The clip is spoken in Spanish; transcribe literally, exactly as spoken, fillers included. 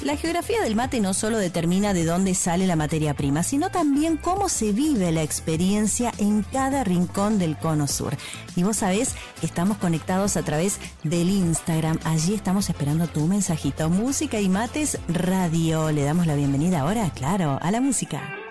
La geografía del mate no solo determina de dónde sale la materia prima, sino también cómo se vive la experiencia en cada rincón del Cono Sur. Y vos sabés que estamos conectados a través del Instagram. Allí estamos esperando tu mensajito. Música y Mates Radio. Le damos la bienvenida ahora, claro, a la música.